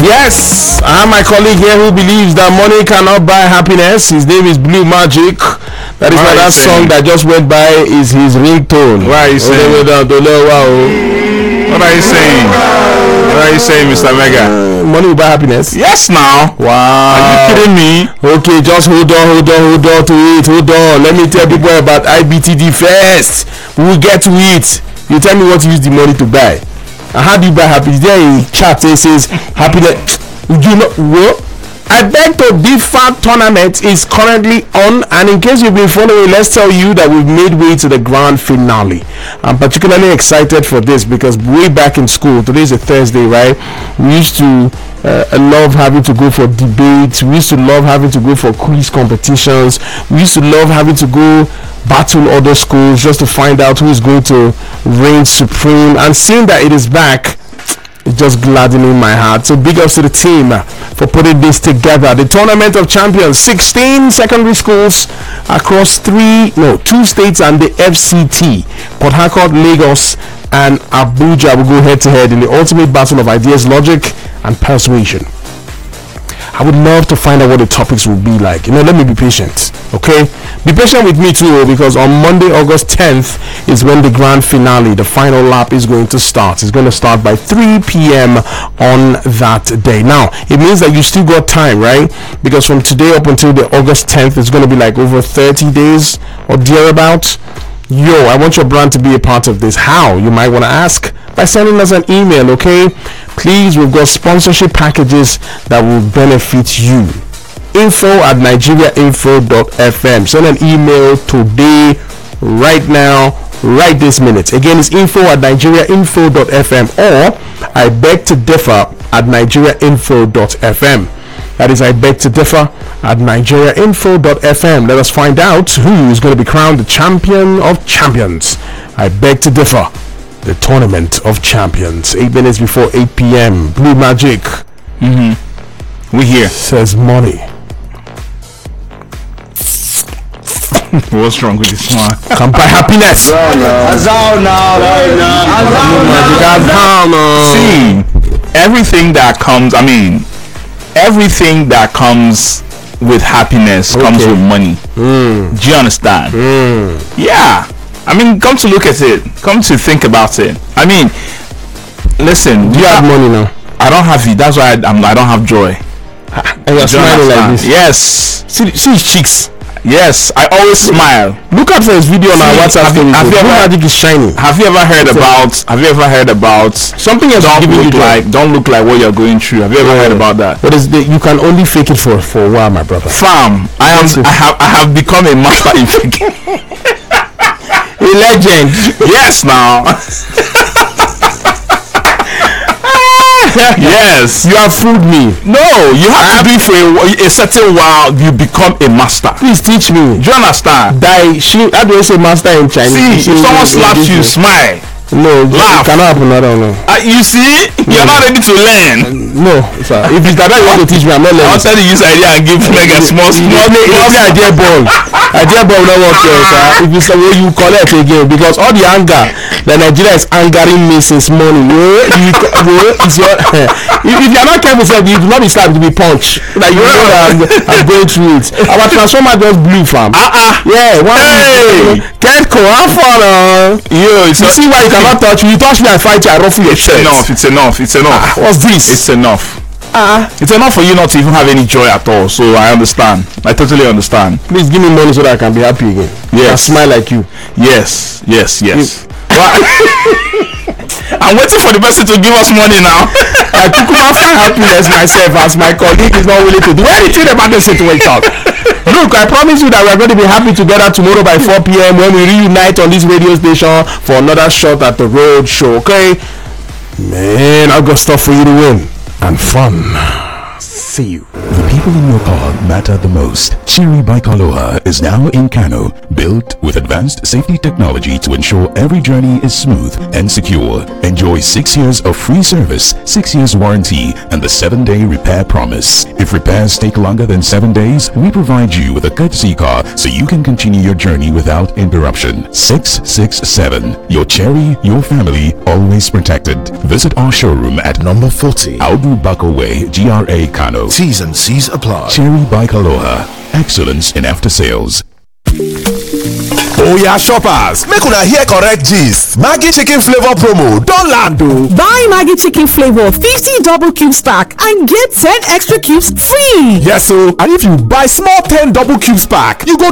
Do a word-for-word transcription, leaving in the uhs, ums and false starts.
Yes, I have my colleague here who believes that money cannot buy happiness. His name is Blue Magic. That is why that song that just went by is his ringtone. What are you saying? What are you saying? What are you saying, Mister Mega? Uh, money will buy happiness. Yes, now. Wow. Are you kidding me? Okay, just hold on, hold on, hold on to it. Hold on. Let me tell people about I B T D first. We will get to it. You tell me what you use the money to buy. And how do you buy happiness? There a chart that says happiness. Would you know what? I beg to differ tournament is currently on, and in case you've been following, let's tell you that we've made way to the grand finale. I'm particularly excited for this because way back in school, today's a Thursday, right? We used to uh, love having to go for debates. We used to love having to go for quiz competitions. We used to love having to go battle other schools just to find out who is going to reign supreme. And seeing that it is back, it's just gladdening my heart. So big ups to the team for putting this together. The Tournament of Champions, sixteen secondary schools across three, no, two states and the F C T. Port Harcourt, Lagos, and Abuja will go head to head in the ultimate battle of ideas, logic, and persuasion. I would love to find out what the topics will be like. You know, let me be patient, okay? Be patient with me too, because on Monday, August tenth is when the grand finale, the final lap, is going to start. It's going to start by three p.m. on that day. Now, it means that you still got time, right? Because from today up until the August tenth, it's going to be like over thirty days or thereabouts. Yo, I want your brand to be a part of this. How? You might want to ask by sending us an email, okay? Please, we've got sponsorship packages that will benefit you. Info at nigeria info dot f m. Send an email today, right now, right this minute. Again, it's info at nigeria info dot f m or I beg to differ at nigeria info dot f m. That is I beg to differ at nigeria info dot f m. Let us find out who is going to be crowned the champion of champions. I beg to differ. The Tournament of Champions. Eight minutes before eight p.m. Blue Magic. Mm-hmm. We here. Says money. What's wrong with this one? Come by happiness. See, everything that comes, I mean, everything that comes with happiness okay. comes with money. Mm. Do you understand? Mm. Yeah. I mean, come to look at it. Come to think about it. I mean, listen. Do you have money now? I don't have it. That's why I, I'm, I don't have joy. And you're smiling like this. Yes. See, see his cheeks. Yes, I always smile. Look up his video on our WhatsApp. Have, have you ever, magic is shining. Have you ever heard it's about? A, have you ever heard about something else? Don't look like. Don't look like what you're going through. Have you ever yeah. heard about that? What is the, you can only fake it for for a while, my brother. Fam, I am. I have. I have become a master in faking. A legend. Yes, now. Yes, you have fooled me. No, you have I to be for a, a certain while. You become a master. Please teach me. Do you understand? Die. She. How do you say master in Chinese? See, if someone slaps you, smile. No, laugh. It cannot happen. I don't know. Uh, you see, you're no. not ready to learn. No, sir. If it's that you want to teach me, I'm not learning. I'll tell you use idea and give Mega small, small. You have the idea ball. Idea ball will not work here, sir. If you say well, you collect again because all the anger that Nigeria is angering me since morning. You, you, it's your, if, if you're not careful, sir, you do not be slapped to be punched. Like you know that I'm, I'm going through it. Our transformer just blew, fam. Ah uh ah. Uh. Yeah. One hey. Can't go out for uh. Yo, you see why you cannot touch me. You touch me, I fight you. I ruffle your chest. It's enough. It's enough. It's enough. Ah, what's this? It's enough. Ah, uh, it's enough for you not to even have any joy at all. So I understand. I totally understand. Please give me money so that I can be happy again. Yes. I smile like you. Yes. Yes. Yes. I'm waiting for the person to give us money now. I took my happiness myself as my colleague is not willing to do anything about the situation. Look, I promise you that we're going to be happy together tomorrow by four p.m. when we reunite on this radio station for another shot at the road show, okay? Man, I've got stuff for you to win and fun. See you. people in your car matter the most. Cherry Bike Aloha is now in Kano, built with advanced safety technology to ensure every journey is smooth and secure. Enjoy six years of free service, six years warranty, and the seven-day repair promise. If repairs take longer than seven days, we provide you with a courtesy car so you can continue your journey without interruption. six six seven. Your Cherry, your family, always protected. Visit our showroom at number forty Audu Bako Way, G R A Kano. T's and C's apply. Cherry Bike Aloha. Excellence in after sales. Oya shoppers, make una hear correct gist. Maggi chicken flavor promo don land o. Buy Maggi chicken flavor fifty double cubes pack and get ten extra cubes free. Yes o, and if you buy small ten double cubes pack, you go